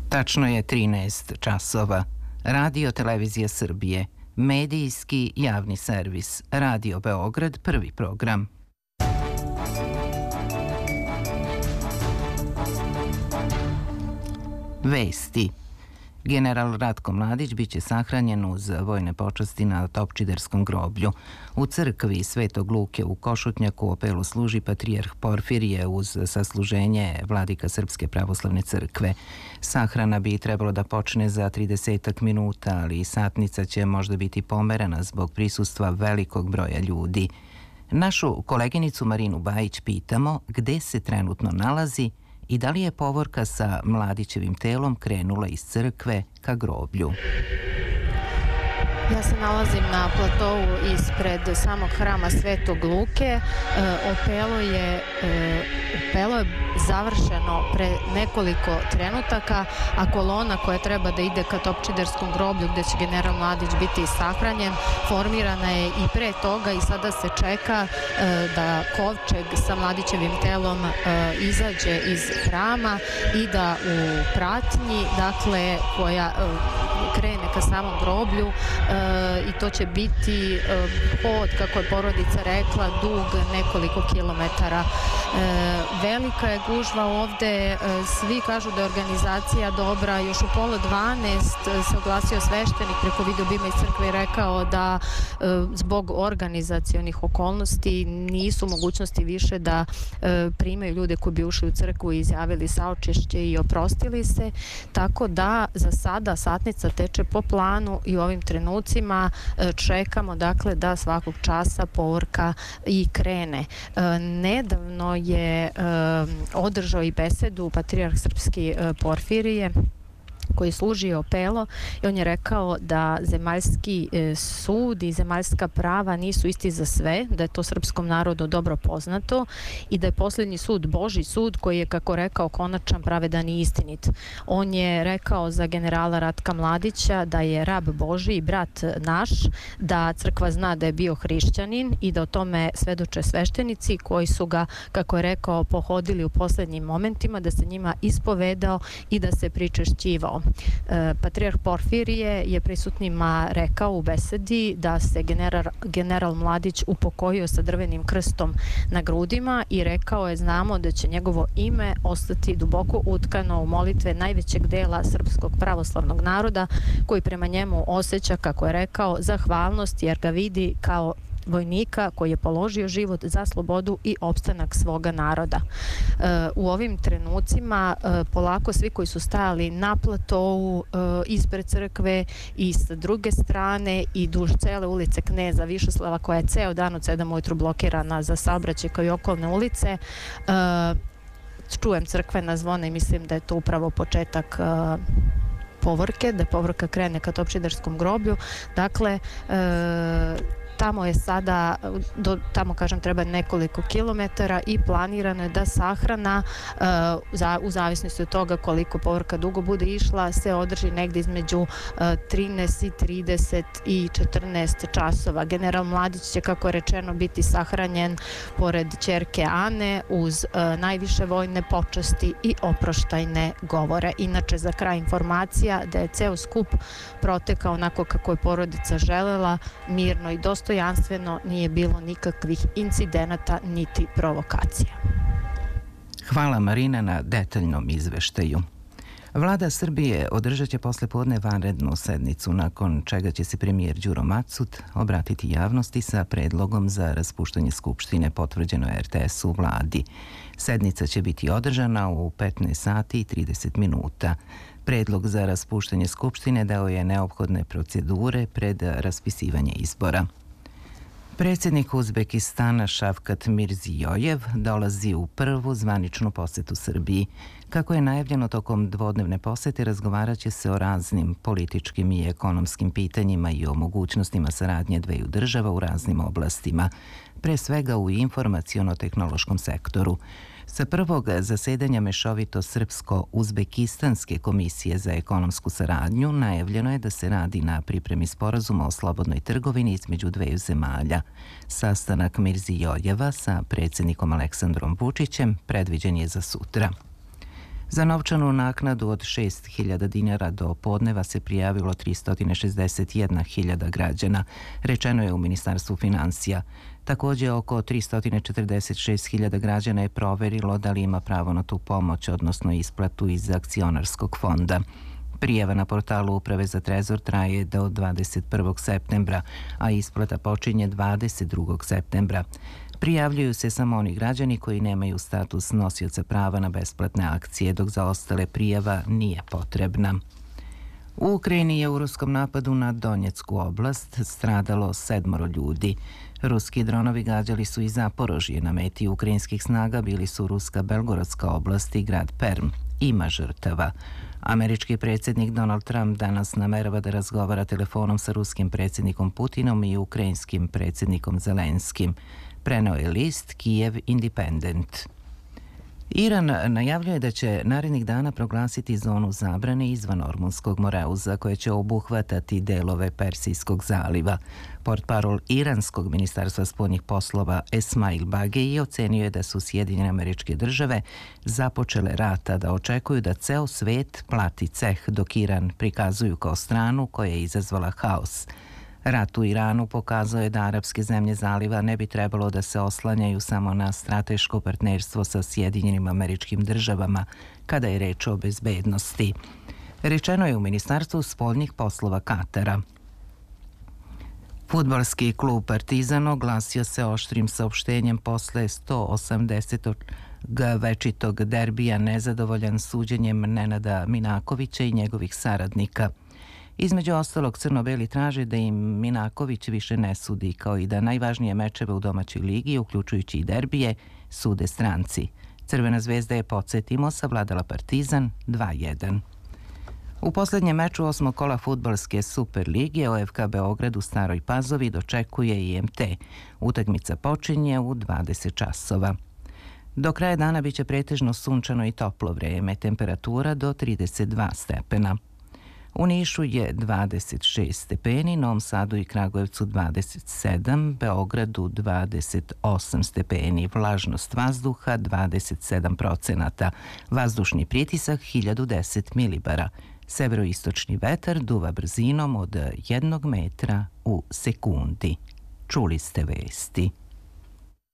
Tačno je 13 časova. Radio Televizija Srbije, medijski javni servis, Radio Beograd, prvi program. Vesti. General Ratko Mladić biće sahranjen uz vojne počasti na Topčiderskom groblju. U crkvi Svetog Luke u Košutnjaku opelu služi patrijarh Porfirije uz sasluženje vladika Srpske pravoslavne crkve. Sahrana bi trebalo da počne za 30 minuta, ali satnica će možda biti pomerena zbog prisustva velikog broja ljudi. Našu koleginicu Marinu Bajić pitamo gde se trenutno nalazi i da li je povorka sa Mladićevim telom krenula iz crkve ka groblju. Ja se nalazim na platovu ispred samog hrama Svetog Luke. Opelo je završeno pre nekoliko trenutaka, a kolona koja treba da ide ka Topčiderskom groblju gde će general Mladić biti sahranjen, formirana je i pre toga i sada se čeka da kovčeg sa Mladićevim telom izađe iz hrama i da u pratnji, dakle, koja krene ka samom groblju, i to će biti hod, kako je porodica rekla, dug nekoliko kilometara. Velika je gužva ovde, svi kažu da je organizacija dobra. Još u 11:30 se oglasio sveštenik preko videobima iz crkve i rekao da zbog organizacionih okolnosti nisu mogućnosti više da primaju ljude koji bi ušli u crkvu i izjavili saučešće i oprostili se, tako da za sada satnica teče po planu i u ovim trenucima čekamo, dakle, da svakog časa povorka i krene. Nedavno je održao i besedu patrijarh srpski Porfirije, koji služi opelo, i on je rekao da zemaljski sud i zemaljska prava nisu isti za sve, da je to srpskom narodu dobro poznato i da je posljednji sud Božji sud koji je, kako rekao, konačan, pravedan i istinit. On je rekao za generala Ratka Mladića da je rab Božji i brat naš, da crkva zna da je bio hrišćanin i da o tome svedoče sveštenici koji su ga, kako je rekao, pohodili u posljednjim momentima, da se njima ispovedao i da se pričešćivao. Patrijarh Porfirije je prisutnima rekao u besedi da se general Mladić upokojio sa drvenim krstom na grudima i rekao je: znamo da će njegovo ime ostati duboko utkano u molitve najvećeg dela srpskog pravoslavnog naroda, koji prema njemu osjeća, kako je rekao, zahvalnost jer ga vidi kao vojnika koji je položio život za slobodu i opstanak svoga naroda. U ovim trenucima polako svi koji su stajali na platovu ispred crkve i sa druge strane i duž cele ulice Kneza Višeslava, koja je ceo dan od 7 ujutru blokirana za saobraćaj kao i okolne ulice, čujem crkvena zvona i mislim da je to upravo početak povorke, da povorka krene ka Topčiderskom groblju. Dakle, tamo je sada, tamo, kažem, treba nekoliko kilometara i planirano je da sahrana, u zavisnosti od toga koliko povorka dugo bude išla, se održi negdje između 13:30 i 14 časova. General Mladić će, kako je rečeno, biti sahranjen pored ćerke Ane uz najviše vojne počasti i oproštajne govore. Inače, za kraj informacija da je ceo skup protekao onako kako je porodica želela, mirno i dostojanstveno, nije bilo nikakvih incidenata niti provokacija. Hvala, Marina, na detaljnom izveštaju. Vlada Srbije održat će poslepodne vanrednu sednicu, nakon čega će se premijer Đuro Macut obratiti javnosti sa predlogom za raspuštanje Skupštine potvrđeno RTS-u u vladi. Sednica će biti održana u 15:30. Predlog za raspuštanje Skupštine dao je neophodne procedure pred raspisivanje izbora. Predsjednik Uzbekistana Šavkat Mirzijojev dolazi u prvu zvaničnu posetu Srbiji. Kako je najavljeno, tokom dvodnevne posete razgovarat će se o raznim političkim i ekonomskim pitanjima i o mogućnostima saradnje dveju država u raznim oblastima, pre svega u informaciono-tehnološkom sektoru. Sa prvog zasedanja mešovito srpsko-uzbekistanske komisije za ekonomsku saradnju najavljeno je da se radi na pripremi sporazuma o slobodnoj trgovini između dveju zemalja. Sastanak Mirzijojeva sa predsjednikom Aleksandrom Vučićem predviđen je za sutra. Za novčanu naknadu od 6.000 dinara do podneva se prijavilo 361.000 građana, rečeno je u Ministarstvu finansija. Također, oko 346.000 građana je proverilo da li ima pravo na tu pomoć, odnosno isplatu iz akcionarskog fonda. Prijava na portalu Uprave za trezor traje do 21. septembra, a isplata počinje 22. septembra. Prijavljuju se samo oni građani koji nemaju status nosioca prava na besplatne akcije, dok za ostale prijava nije potrebna. U Ukrajini je u ruskom napadu na Donjecku oblast stradalo 7 ljudi. Ruski dronovi gađali su i Zaporožje. Na meti ukrajinskih snaga bili su ruska Belgorodska oblast i grad Perm. Ima žrtava. Američki predsjednik Donald Trump danas namerava da razgovara telefonom sa ruskim predsjednikom Putinom i ukrajinskim predsjednikom Zelenskim. Preneo je list Kijev Independent. Iran najavljuje da će narednih dana proglasiti zonu zabrane izvan Ormunskog moreuza koje će obuhvatati delove Persijskog zaliva. Portparol iranskog ministarstva spoljnih poslova Esmail Bagei ocenio je da su Sjedinjene Američke Države započele rata, da očekuju da ceo svet plati ceh, dok Iran prikazuju kao stranu koja je izazvala haos. Rat u Iranu pokazao je da arapske zemlje zaliva ne bi trebalo da se oslanjaju samo na strateško partnerstvo sa Sjedinjenim Američkim Državama kada je reč o bezbednosti. Rečeno je u Ministarstvu spoljnih poslova Katara. Fudbalski klub Partizan oglasio se oštrim saopštenjem posle 180. večitog derbija nezadovoljan suđenjem Nenada Minakovića i njegovih saradnika. Između ostalog, crno-beli traže da im Minaković više ne sudi, kao i da najvažnije mečeve u domaćoj ligi, uključujući i derbije, sude stranci. Crvena zvezda je, podsjetimo, savladala Partizan 2:1. U posljednjem meču 8. kola fudbalske Superlige OFK Beograd u Staroj Pazovi dočekuje IMT. Utakmica počinje u 20 časova. Do kraja dana biće pretežno sunčano i toplo vreme, temperatura do 32 stepena. U Nišu je 26 stepeni, Novom Sadu i Kragujevcu 27, Beogradu 28 stepeni, vlažnost vazduha 27%, vazdušni pritisak 1010 milibara, severoistočni vetar duva brzinom od 1 metra u sekundi. Čuli ste vesti.